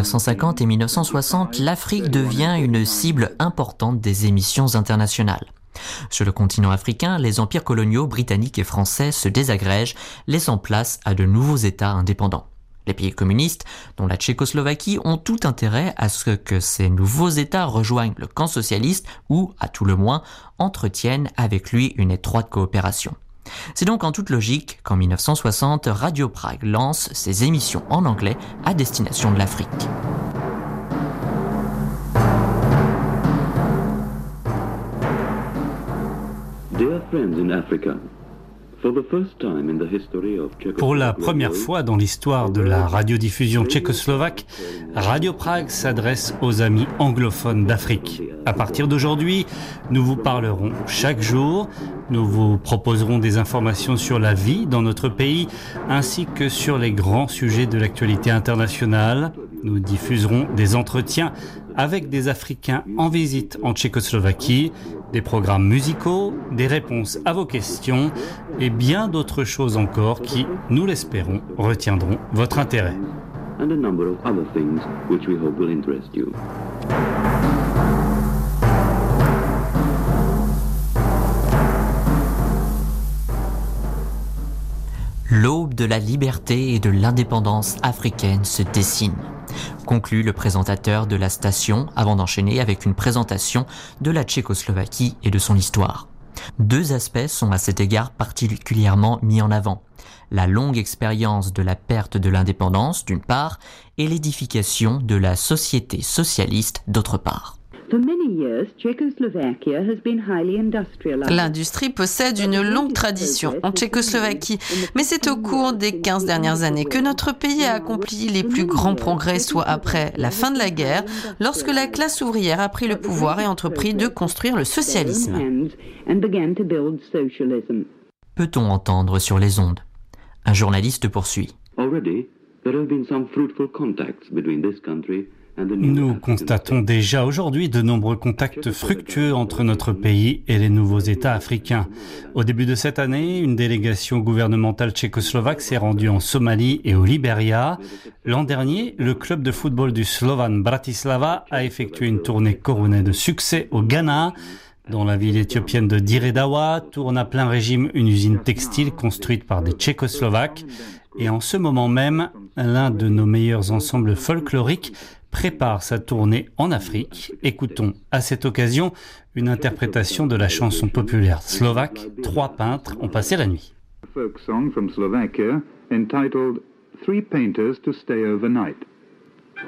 1950 et 1960, l'Afrique devient une cible importante des émissions internationales. Sur le continent africain, les empires coloniaux britanniques et français se désagrègent, laissant place à de nouveaux États indépendants. Les pays communistes, dont la Tchécoslovaquie, ont tout intérêt à ce que ces nouveaux États rejoignent le camp socialiste ou, à tout le moins, entretiennent avec lui une étroite coopération. C'est donc en toute logique qu'en 1960, Radio Prague lance ses émissions en anglais à destination de l'Afrique. Dear friends in Africa, pour la première fois dans l'histoire de la radiodiffusion tchécoslovaque, Radio Prague s'adresse aux amis anglophones d'Afrique. À partir d'aujourd'hui, nous vous parlerons chaque jour, nous vous proposerons des informations sur la vie dans notre pays, ainsi que sur les grands sujets de l'actualité internationale. Nous diffuserons des entretiens avec des Africains en visite en Tchécoslovaquie, des programmes musicaux, des réponses à vos questions et bien d'autres choses encore qui, nous l'espérons, retiendront votre intérêt. And a number of other things which we hope will interest you. L'aube de la liberté et de l'indépendance africaine se dessine, conclut le présentateur de la station avant d'enchaîner avec une présentation de la Tchécoslovaquie et de son histoire. Deux aspects sont à cet égard particulièrement mis en avant. La longue expérience de la perte de l'indépendance, d'une part, et l'édification de la société socialiste, d'autre part. L'industrie possède une longue tradition en Tchécoslovaquie, mais c'est au cours des 15 dernières années que notre pays a accompli les plus grands progrès, soit après la fin de la guerre, lorsque la classe ouvrière a pris le pouvoir et entrepris de construire le socialisme. Peut-on entendre sur les ondes ? Un journaliste poursuit. Nous constatons déjà aujourd'hui de nombreux contacts fructueux entre notre pays et les nouveaux États africains. Au début de cette année, une délégation gouvernementale tchécoslovaque s'est rendue en Somalie et au Libéria. L'an dernier, le club de football du Slovan Bratislava a effectué une tournée couronnée de succès au Ghana. Dans la ville éthiopienne de Diredawa, tourne à plein régime une usine textile construite par des Tchécoslovaques. Et en ce moment même, l'un de nos meilleurs ensembles folkloriques prépare sa tournée en Afrique. Écoutons à cette occasion une interprétation de la chanson populaire slovaque « Trois peintres ont passé la nuit ». Folk song from Slovakia entitled Three Painters to Stay Overnight.